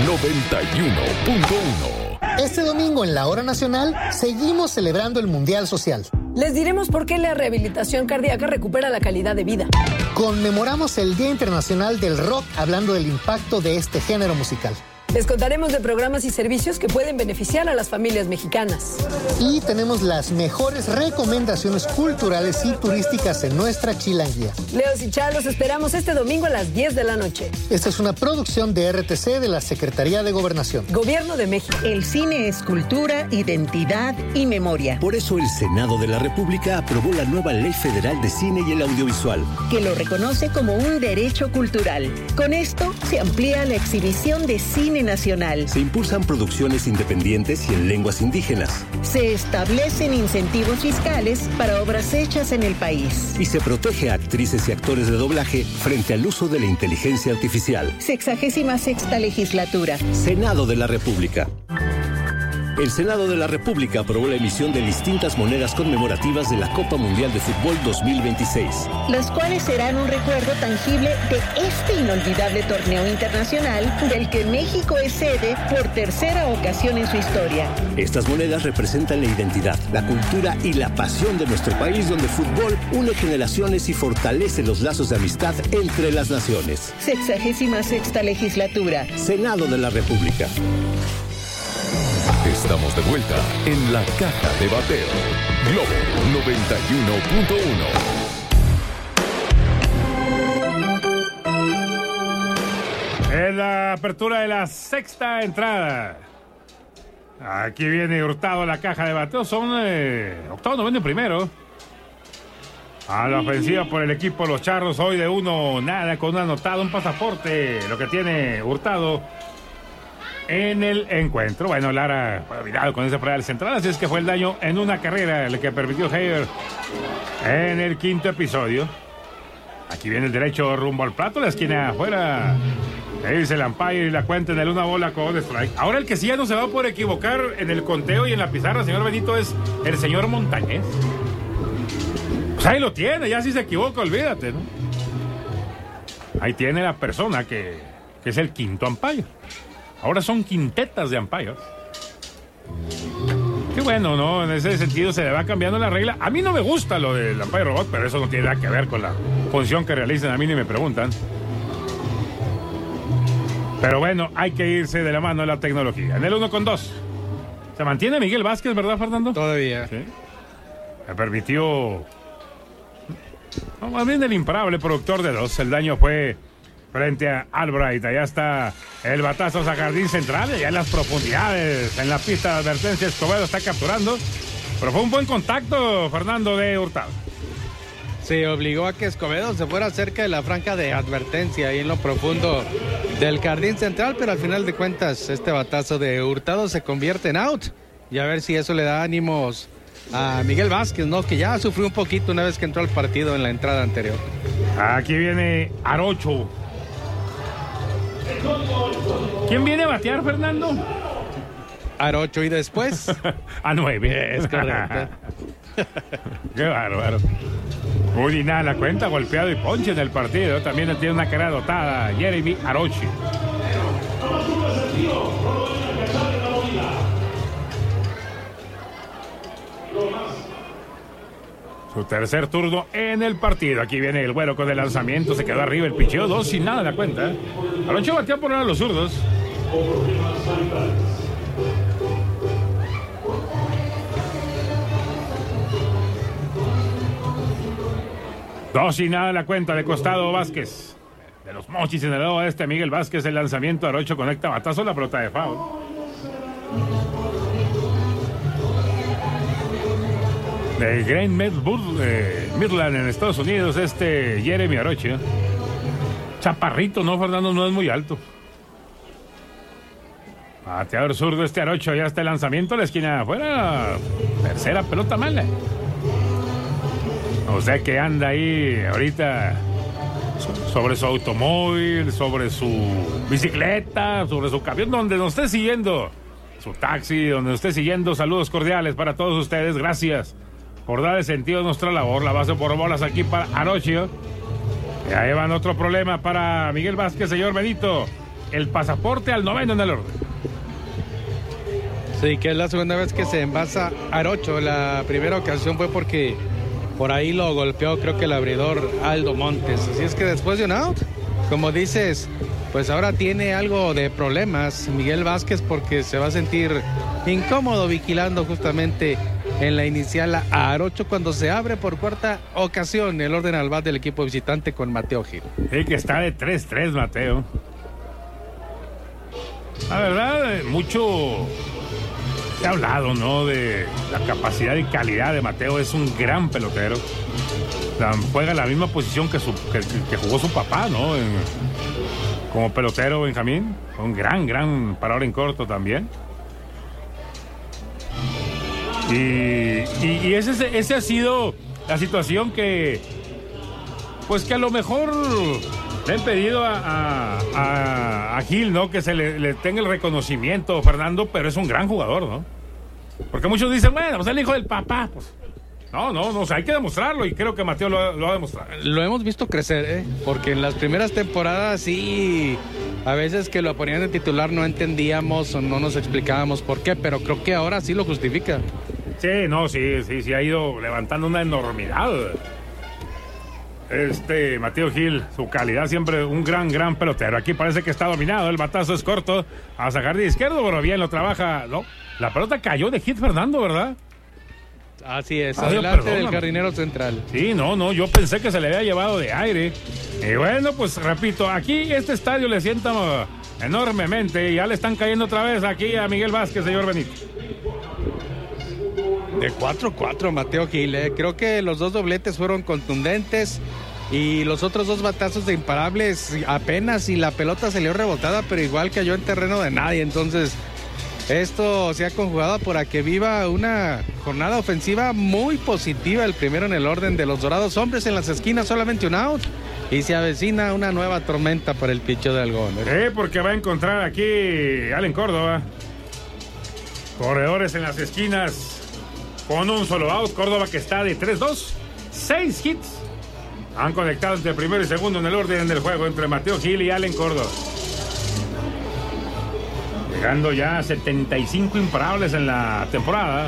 91.1. Este domingo en la Hora Nacional seguimos celebrando el Mundial Social. Les diremos por qué la rehabilitación cardíaca recupera la calidad de vida. Conmemoramos el Día Internacional del Rock hablando del impacto de este género musical. Les contaremos de programas y servicios que pueden beneficiar a las familias mexicanas. Y tenemos las mejores recomendaciones culturales y turísticas en nuestra chilanguía. Leos y Char, los esperamos este domingo a las 10 de la noche. Esta es una producción de RTC de la Secretaría de Gobernación. Gobierno de México. El cine es cultura, identidad y memoria. Por eso el Senado de la República aprobó la nueva Ley Federal de Cine y el Audiovisual, que lo reconoce como un derecho cultural. Con esto se amplía la exhibición de cine nacional. Se impulsan producciones independientes y en lenguas indígenas. Se establecen incentivos fiscales para obras hechas en el país. Y se protege a actrices y actores de doblaje frente al uso de la inteligencia artificial. 66ª legislatura. Senado de la República. El Senado de la República aprobó la emisión de distintas monedas conmemorativas de la Copa Mundial de Fútbol 2026. Las cuales serán un recuerdo tangible de este inolvidable torneo internacional del que México es sede por tercera ocasión en su historia. Estas monedas representan la identidad, la cultura y la pasión de nuestro país, donde el fútbol une generaciones y fortalece los lazos de amistad entre las naciones. 66ª legislatura. Senado de la República. Estamos de vuelta en la caja de bateo. Globo 91.1. En la apertura de la sexta entrada. Aquí viene Hurtado la caja de bateo. Son octavo, noveno y primero. A la ofensiva por el equipo Los Charros. Hoy de 1-0 con un anotado, un pasaporte. Lo que tiene Hurtado en el encuentro. Bueno, Lara fue olvidado con ese fuera del central, así es que fue el daño en una carrera el que permitió Heyer en el quinto episodio. Aquí viene el derecho rumbo al plato, la esquina afuera. Ahí dice el umpire y la cuenta en el 1 con strike. Ahora el que sí ya no se va a poder equivocar en el conteo y en la pizarra, señor Benito, es el señor Montañez. Pues ahí lo tiene, ya si se equivoca, olvídate, ¿no? Ahí tiene la persona que que es el quinto umpire. Ahora son quintetas de umpires. Qué bueno, ¿no? En ese sentido se le va cambiando la regla. A mí no me gusta lo del umpire robot, pero eso no tiene nada que ver con la función que realicen. A mí ni me preguntan. Pero bueno, hay que irse de la mano de la tecnología. En el 1-2. Se mantiene Miguel Vázquez, ¿verdad, Fernando? Todavía. Sí. Me permitió... No, más bien el imparable productor de 2. El daño fue frente a Albright. Allá está el batazo a jardín central. Allá en las profundidades, en la pista de advertencia, Escobedo está capturando. Pero fue un buen contacto, Fernando, de Hurtado. Sí, obligó a que Escobedo se fuera cerca de la franja de advertencia, ahí en lo profundo del jardín central. Pero al final de cuentas, este batazo de Hurtado se convierte en out. Y a ver si eso le da ánimos a Miguel Vázquez, ¿no? Que ya sufrió un poquito una vez que entró al partido en la entrada anterior. Aquí viene Arocho. ¿Quién viene a batear, Fernando? Arocho y después a 9. Es correcto. Qué bárbaro. Muy nada la cuenta, golpeado y ponche en el partido. También tiene una cara dotada Jeremy Arochi. Su tercer turno en el partido. Aquí viene el güero con el lanzamiento. Se quedó arriba el picheo. 2 sin nada en la cuenta. Arocho bateó por ahora a los zurdos. Dos y nada en la cuenta de costado Vázquez. De los Mochis en el lado este Miguel Vázquez. El lanzamiento. Arocho conecta batazo. La pelota de foul. De Grand Midland en Estados Unidos, Jeremy Arocho. Chaparrito, ¿no, Fernando? No es muy alto. Bateador zurdo Arocho. Ya está el lanzamiento a la esquina de afuera. Tercera pelota mala. O sea que anda ahí ahorita sobre su automóvil, sobre su bicicleta, sobre su camión, donde nos esté siguiendo, su taxi, donde nos esté siguiendo. Saludos cordiales para todos ustedes. Gracias por darle sentido a nuestra labor. La base por bolas aquí para Arocho. Y ahí van otro problema para Miguel Vázquez, señor Benito. El pasaporte al 9º en el orden. Sí, que es la segunda vez que se envasa Arocho. La primera ocasión fue porque por ahí lo golpeó, creo que el abridor Aldo Montes. Así es que después de un out, como dices, pues ahora tiene algo de problemas Miguel Vázquez, porque se va a sentir incómodo vigilando justamente en la inicial a Arocho cuando se abre por cuarta ocasión el orden al bat del equipo visitante con Mateo Gil. Sí, que está de 3-3 Mateo. La verdad, mucho se ha hablado, ¿no?, de la capacidad y calidad de Mateo. Es un gran pelotero. Juega la misma posición que jugó su papá, ¿no? Como pelotero Benjamín. Un gran parador en corto también. Y ese ha sido la situación que, pues que a lo mejor le han pedido a Gil, ¿no?, que se le tenga el reconocimiento, Fernando, pero es un gran jugador, ¿no? Porque muchos dicen, bueno, pues el hijo del papá, pues no, o sea, hay que demostrarlo, y creo que Mateo lo ha demostrado. Lo hemos visto crecer, porque en las primeras temporadas sí, a veces que lo ponían de titular no entendíamos o no nos explicábamos por qué, pero creo que ahora sí lo justifica. Sí, ha ido levantando una enormidad. Mateo Gil, su calidad siempre un gran pelotero. Aquí parece que está dominado, el batazo es corto a jardín izquierdo, pero bien lo trabaja, ¿no? La pelota cayó de hit, Fernando, ¿verdad? Así es, adelante del jardinero central. Sí, no, yo pensé que se le había llevado de aire. Y bueno, pues repito, aquí este estadio le sienta enormemente y ya le están cayendo otra vez aquí a Miguel Vázquez, señor Benito. De 4-4 Mateo Gil, creo que los dos dobletes fueron contundentes y los otros dos batazos de imparables apenas, y la pelota salió rebotada, pero igual cayó en terreno de nadie. Entonces esto se ha conjugado para que viva una jornada ofensiva muy positiva. El primero en el orden de los Dorados. Hombres en las esquinas, solamente un out, y se avecina una nueva tormenta para el picheo de Algodón. Porque va a encontrar aquí Allen Córdoba. Corredores en las esquinas con un solo out. Córdoba, que está de 3-2, 6 hits. Han conectado entre primero y segundo en el orden del juego entre Mateo Gil y Allen Córdoba. Llegando ya a 75 imparables en la temporada.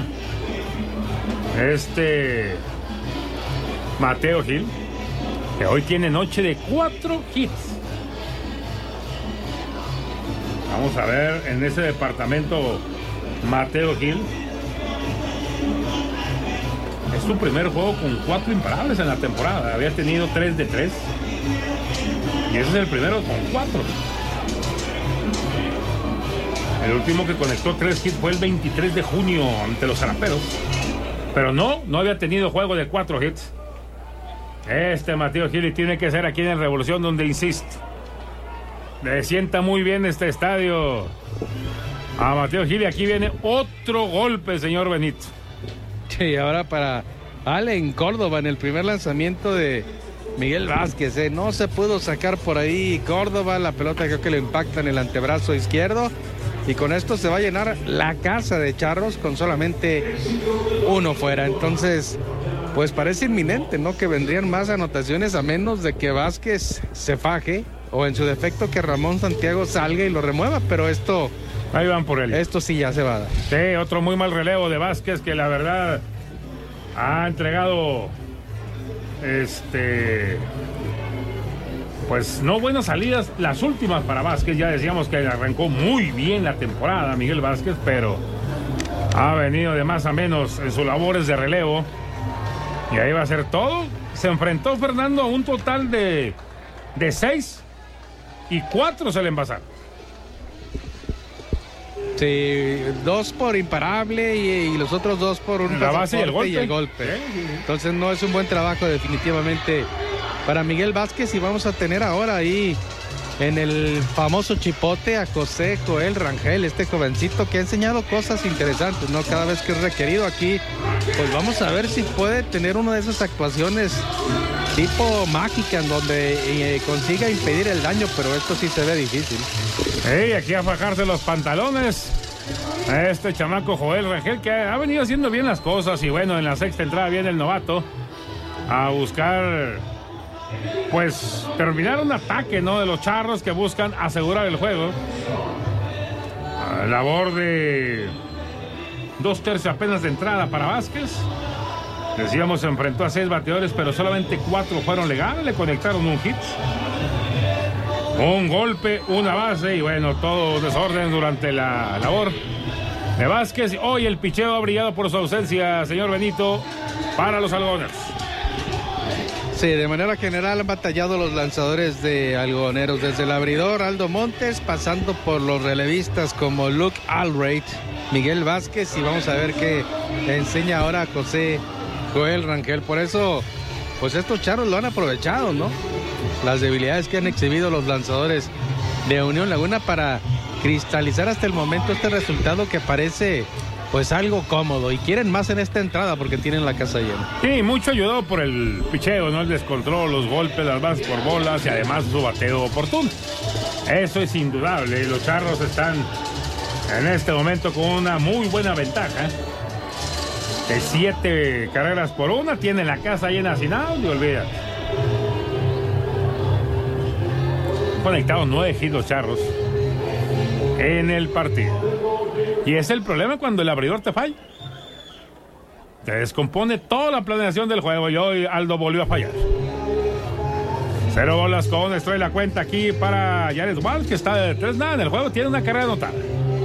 Mateo Gil, que hoy tiene noche de 4 hits. Vamos a ver en ese departamento Mateo Gil. Es su primer juego con 4 imparables en la temporada. Había tenido 3 de 3. Y ese es el primero con 4. El último que conectó 3 hits fue el 23 de junio ante los Zaraperos. Pero no había tenido juego de 4 hits. Mateo Gil tiene que ser aquí en el Revolución, donde insiste. Le sienta muy bien este estadio a Mateo Gil. Y aquí viene otro golpe, señor Benito. Sí, ahora para Allen Córdoba en el primer lanzamiento de Miguel Vázquez. No se pudo sacar por ahí Córdoba. La pelota creo que le impacta en el antebrazo izquierdo. Y con esto se va a llenar la casa de Charros con solamente uno fuera. Entonces, pues parece inminente, ¿no? Que vendrían más anotaciones a menos de que Vázquez se faje o en su defecto que Ramón Santiago salga y lo remueva. Pero esto... Ahí van por él. Esto sí ya se va a dar. Sí, otro muy mal relevo de Vázquez que la verdad ha entregado pues no buenas salidas las últimas para Vázquez. Ya decíamos que arrancó muy bien la temporada Miguel Vázquez, pero ha venido de más a menos en sus labores de relevo. Y ahí va a ser todo. Se enfrentó Fernando a un total de 6 y 4 se le envasaron. Sí, 2 por imparable y los otros 2 por un la base y el golpe. Entonces no es un buen trabajo definitivamente para Miguel Vázquez. Y vamos a tener ahora ahí en el famoso chipote a José Joel Rangel, este jovencito que ha enseñado cosas interesantes, ¿no? Cada vez que es requerido aquí, pues vamos a ver si puede tener una de esas actuaciones tipo mágica en donde consiga impedir el daño, pero esto sí se ve difícil. Aquí a fajarse los pantalones a este chamaco Joel Rangel, que ha venido haciendo bien las cosas. Y bueno, en la sexta entrada viene el novato a buscar pues terminar un ataque, ¿no?, de los Charros, que buscan asegurar el juego. Labor de 2/3 apenas de entrada para Vázquez. Decíamos, se enfrentó a 6 bateadores, pero solamente 4 fueron legales. Le conectaron un hit, un golpe, una base y bueno, todo desorden durante la labor de Vázquez. Hoy el picheo ha brillado por su ausencia, señor Benito, para los algodoneros. Sí, de manera general han batallado los lanzadores de algodoneros, desde el abridor Aldo Montes, pasando por los relevistas como Luke Albright, Miguel Vázquez, y vamos a ver qué enseña ahora José Joel Rangel. Por eso, pues estos Charros lo han aprovechado, ¿no? Las debilidades que han exhibido los lanzadores de Unión Laguna para cristalizar hasta el momento este resultado que parece pues algo cómodo, y quieren más en esta entrada porque tienen la casa llena. Sí, mucho ayudado por el picheo, ¿no? El descontrol, los golpes, las bases por bolas y además su bateo oportuno. Eso es indudable. Los Charros están en este momento con una muy buena ventaja de 7 carreras por 1. Tienen la casa llena sin out y olvídate. Conectados 9 hits los Charros en el partido. Y es el problema cuando el abridor te falla. Te descompone toda la planeación del juego. Y hoy Aldo volvió a fallar. 0 bolas con extrae la cuenta aquí para Jared Walsh, que está de 3-0 en el juego. Tiene una carrera anotada.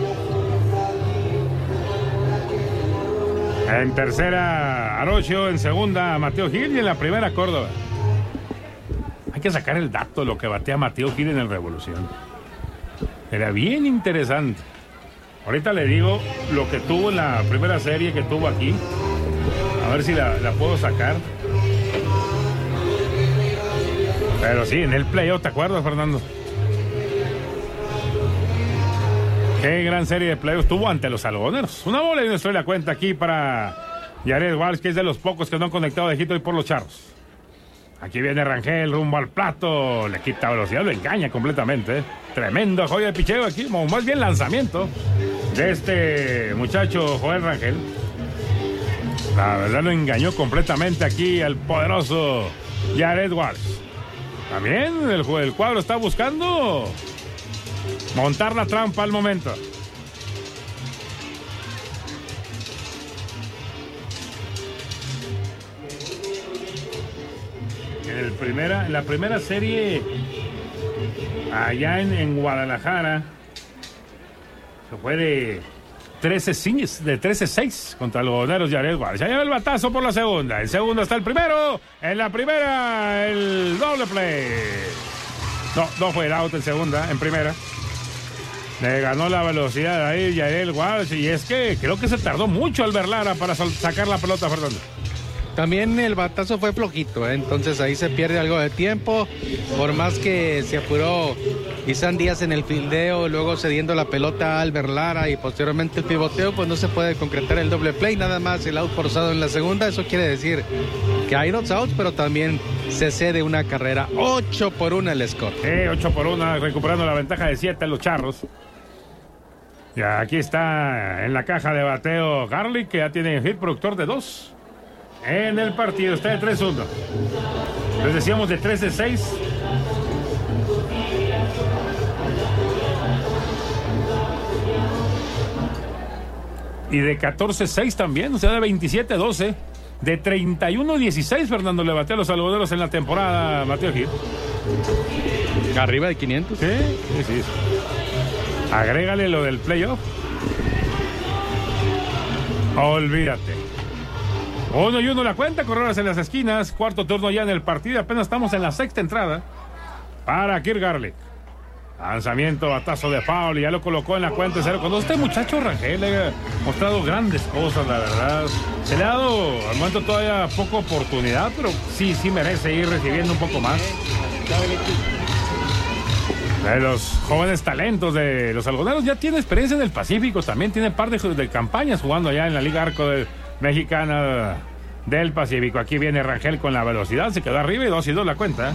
En tercera, Arocho. En segunda, Mateo Gil. Y en la primera, Córdoba. Hay que sacar el dato de lo que batea Mateo Gil en el Revolución. Era bien interesante. Ahorita le digo lo que tuvo en la primera serie que tuvo aquí. A ver si la puedo sacar. Pero sí, en el playoff, ¿te acuerdas, Fernando? Qué gran serie de playoffs tuvo ante los algodoneros. Una bola y una estrella cuenta aquí para Jared Walsh, que es de los pocos que no han conectado de hit hoy por los Charros. Aquí viene Rangel rumbo al plato. Le quita velocidad, lo engaña completamente. Tremendo joya de picheo aquí, o más bien lanzamiento de este muchacho Joel Rangel. La verdad lo engañó completamente aquí al poderoso Jared Walsh. También el cuadro está buscando montar la trampa al momento. en la primera serie allá en Guadalajara se fue de 13-6 contra los Algodoneros Jared Walsh. Ya lleva el batazo por la segunda. El segundo está el primero. En la primera, el doble play. No fue el out en segunda, en primera. Le ganó la velocidad ahí Jared Walsh. Y es que creo que se tardó mucho Albert Lara para sacar la pelota, Fernando. También el batazo fue flojito, entonces ahí se pierde algo de tiempo, por más que se apuró Isan Díaz en el fildeo, luego cediendo la pelota a Albert Lara y posteriormente el pivoteo, pues no se puede concretar el doble play, nada más el out forzado en la segunda. Eso quiere decir que hay 2 outs, pero también se cede una carrera. 8-1 el score. 8-1, recuperando la ventaja de 7 los Charros. Y aquí está en la caja de bateo Garlic, que ya tiene hit productor de 2 en el partido. Está de 3-1. Les decíamos de 3-6. Y de 14-6 también, o sea, de 27-12. De 31-16, Fernando le bateó a los algodoneros en la temporada, Mateo Gil. Arriba de 500. Sí. Agrégale lo del playoff. Olvídate. 1-1 la cuenta, corredores en las esquinas. Cuarto turno ya en el partido. Apenas estamos en la sexta entrada para Kirk Garlic. Lanzamiento, batazo de foul y ya lo colocó en la cuenta de 0. Cuando este muchacho Rangel ha mostrado grandes cosas, la verdad. Se le ha dado al momento todavía poca oportunidad, pero sí merece ir recibiendo un poco más. De los jóvenes talentos de los algodoneros, ya tiene experiencia en el Pacífico, también tiene par de campañas jugando allá en la Liga Arco Mexicana del Pacífico. Aquí viene Rangel con la velocidad, se quedó arriba y 2-2 la cuenta.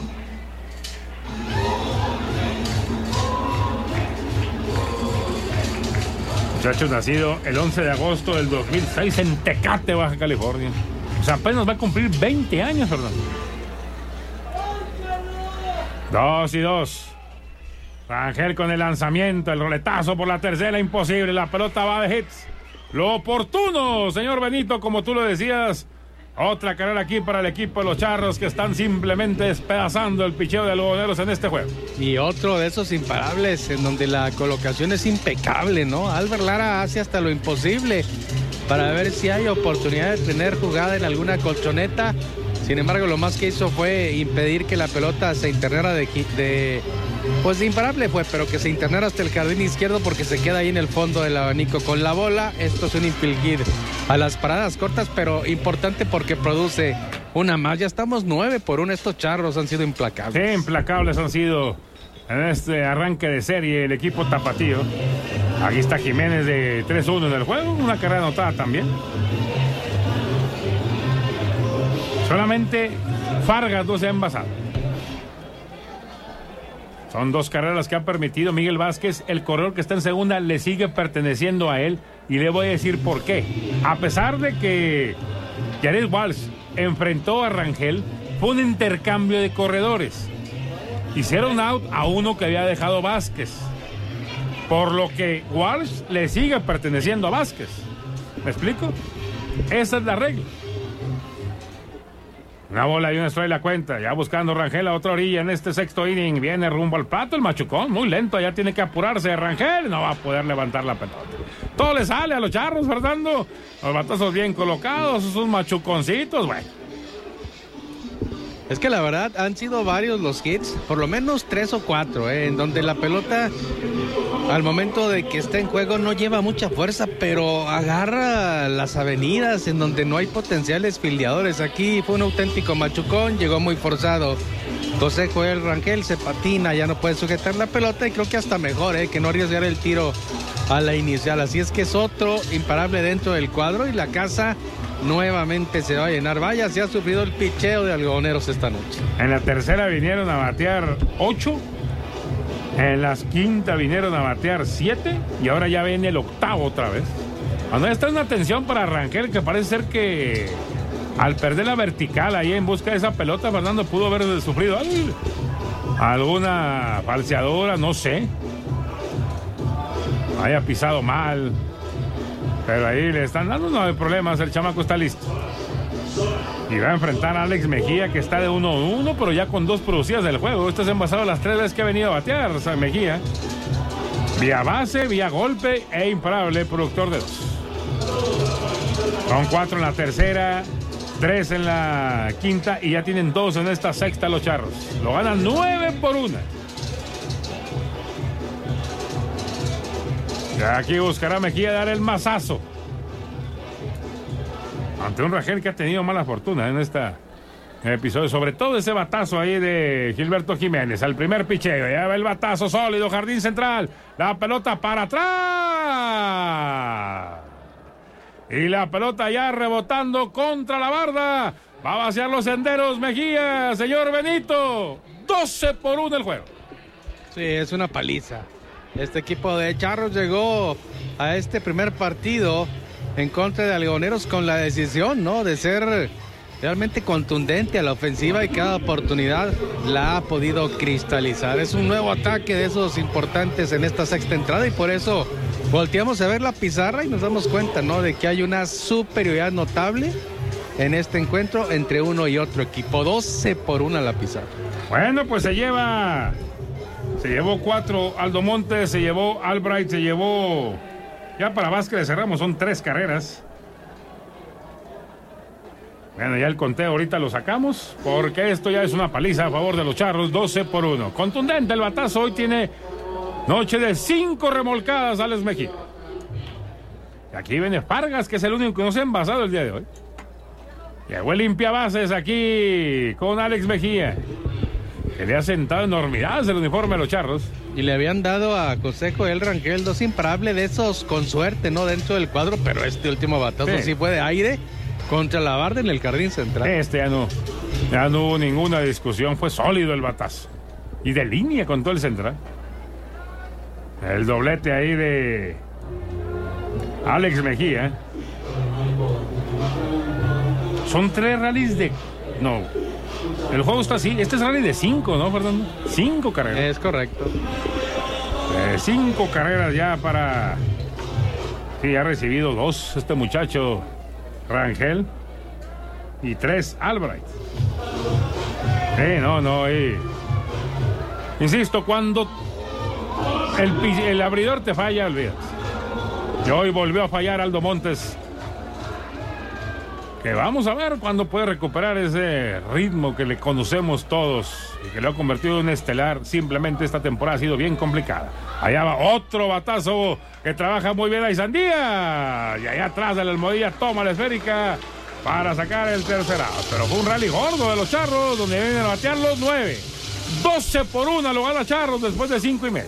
Muchacho nacido el 11 de agosto del 2006 en Tecate, Baja California. O sea, apenas va a cumplir 20 años, Fernando. 2-2. Rangel con el lanzamiento, el roletazo por la tercera, imposible. La pelota va de hits. Lo oportuno, señor Benito, como tú lo decías. Otra carrera aquí para el equipo de los Charros, que están simplemente despedazando el picheo de algodoneros en este juego. Y otro de esos imparables en donde la colocación es impecable, ¿no? Albert Lara hace hasta lo imposible para ver si hay oportunidad de tener jugada en alguna colchoneta. Sin embargo, lo más que hizo fue impedir que la pelota se internara pues de imparable fue, pero que se internara hasta el jardín izquierdo, porque se queda ahí en el fondo del abanico con la bola. Esto es un infield hit a las paradas cortas, pero importante porque produce una más. Ya estamos 9-1. Estos Charros han sido implacables. Sí, implacables han sido en este arranque de serie el equipo tapatío. Aquí está Jiménez de 3-1 en el juego, una carrera anotada también. Solamente Fargas no se ha envasado. Son 2 carreras que ha permitido Miguel Vázquez. El corredor que está en segunda le sigue perteneciendo a él. Y le voy a decir por qué. A pesar de que Jared Walsh enfrentó a Rangel, fue un intercambio de corredores. Hicieron out a uno que había dejado Vázquez. Por lo que Walsh le sigue perteneciendo a Vázquez. ¿Me explico? Esa es la regla. Una bola y una strike la cuenta. Ya buscando Rangel a otra orilla en este sexto inning. Viene rumbo al plato el machucón. Muy lento. Ya tiene que apurarse Rangel. No va a poder levantar la pelota. Todo le sale a los Charros, Fernando. Los batazos bien colocados. Sus machuconcitos, güey. Es que la verdad han sido varios los hits. Por lo menos 3 o 4, en donde la pelota al momento de que está en juego no lleva mucha fuerza, pero agarra las avenidas en donde no hay potenciales fildeadores. Aquí fue un auténtico machucón, llegó muy forzado José Joel Rangel, se patina, ya no puede sujetar la pelota, y creo que hasta mejor que no arriesgar el tiro a la inicial. Así es que es otro imparable dentro del cuadro, y la casa nuevamente se va a llenar. Vaya, se ha sufrido el picheo de algodoneros esta noche. En la tercera vinieron a batear 8. En las quinta vinieron a batear 7. Y ahora ya viene el octavo otra vez. Cuando está una atención para Rangel, que parece ser que al perder la vertical ahí en busca de esa pelota, Fernando pudo haber sufrido alguna falseadura, no sé. Haya pisado mal. Pero ahí le están dando, no hay problemas, el chamaco está listo. Y va a enfrentar a Alex Mejía, que está de 1-1, pero ya con 2 producidas del juego. Esto es envasado las 3 veces que ha venido a batear Mejía. Vía base, vía golpe e imparable, productor de 2. Son 4 en la tercera, 3 en la quinta y ya tienen 2 en esta sexta los Charros. Lo ganan 9-1. Ya aquí buscará Mejía dar el mazazo ante un Rangel que ha tenido mala fortuna en este episodio, sobre todo ese batazo ahí de Gilberto Jiménez al primer picheo. Ya va el batazo sólido, jardín central, la pelota para atrás y la pelota ya rebotando contra la barda. Va a vaciar los senderos Mejía, señor Benito. 12-1 el juego. Sí, es una paliza. Este equipo de Charros llegó a este primer partido en contra de Algodoneros con la decisión, ¿no?, de ser realmente contundente a la ofensiva, y cada oportunidad la ha podido cristalizar. Es un nuevo ataque de esos importantes en esta sexta entrada, y por eso volteamos a ver la pizarra y nos damos cuenta, ¿no?, de que hay una superioridad notable en este encuentro entre uno y otro equipo. 12-1 la pizarra. Bueno, pues se llevó 4 Aldo Montes, se llevó Albright, se llevó... Ya para Vázquez cerramos, son 3 carreras. Bueno, ya el conteo ahorita lo sacamos, porque esto ya es una paliza a favor de los Charros. 12-1. Contundente el batazo. Hoy tiene noche de 5 remolcadas Alex Mejía. Y aquí viene Fargas, que es el único que no se ha envasado el día de hoy. Llegó el limpiabases aquí con Alex Mejía, que le ha sentado enormidades el uniforme a los Charros. Y le habían dado a José Joel Rangel 2 imparables de esos con suerte, ¿no?, dentro del cuadro, pero este último batazo sí fue de aire contra la barda en el jardín central. Ya no hubo ninguna discusión, fue sólido el batazo. Y de línea con todo el central. El doblete ahí de Alex Mejía. Son 3 rallies de... No, el juego está así. Este es rally de 5, ¿no, Fernando? 5 carreras. Es correcto. 5 carreras ya para... Sí, ha recibido 2 este muchacho Rangel y 3 Albright. Insisto, cuando el abridor te falla, olvídate. Y hoy volvió a fallar Aldo Montes, que vamos a ver cuándo puede recuperar ese ritmo que le conocemos todos y que lo ha convertido en estelar. Simplemente esta temporada ha sido bien complicada. Allá va otro batazo que trabaja muy bien Aizandía, y allá atrás de la almohadilla toma la esférica para sacar el tercer out. Pero fue un rally gordo de los Charros, donde vienen a batear los 9. 12-1 lo gana Charros después de 5 y medio.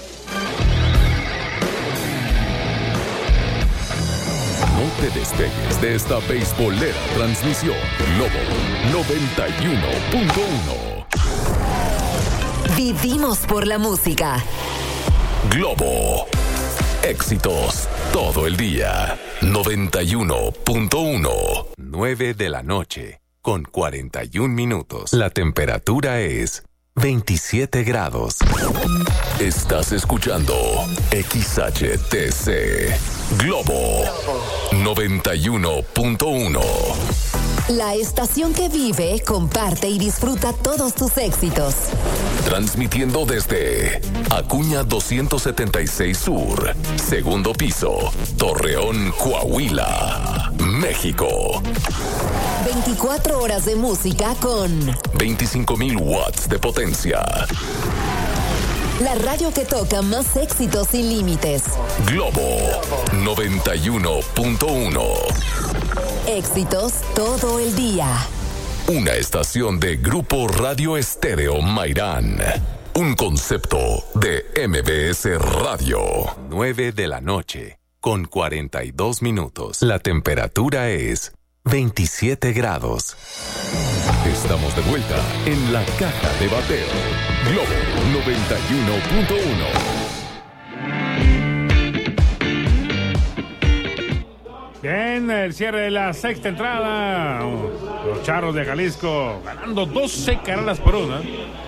No te despegues de esta beisbolera transmisión. Globo 91.1. Vivimos por la música. Globo. Éxitos todo el día. 91.1. 9 de la noche con 41 minutos. La temperatura es 27 grados. Estás escuchando XHTC Globo 91.1. La estación que vive, comparte y disfruta todos tus éxitos. Transmitiendo desde Acuña 276 Sur, segundo piso, Torreón, Coahuila, México. 24 horas de música con 25,000 watts de potencia. La radio que toca más éxitos sin límites. Globo 91.1. Éxitos todo el día. Una estación de Grupo Radio Estéreo Mairán. Un concepto de MBS Radio. 9 de la noche con 42 minutos. La temperatura es 27 grados. Estamos de vuelta en la caja de bateo. Globo 91.1. Bien, el cierre de la sexta entrada. Los Charros de Jalisco ganando 12 carreras por 1.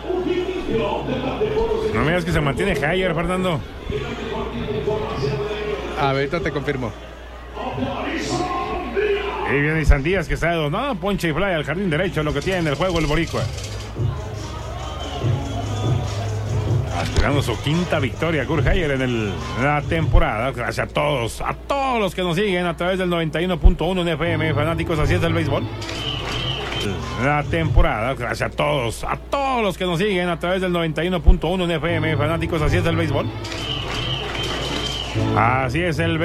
No me digas que se mantiene Hayer, Fernando. Ahorita te confirmo. Y viene Sandías que está de donado, ponche y fly al jardín derecho, lo que tiene en el juego el boricua. Aspirando su quinta victoria, Kurt Heyer en la temporada. Gracias a todos los que nos siguen a través del 91.1 en FM, fanáticos, así es el béisbol. La temporada, gracias a todos los que nos siguen a través del 91.1 en FM, fanáticos, así es el béisbol. Así es el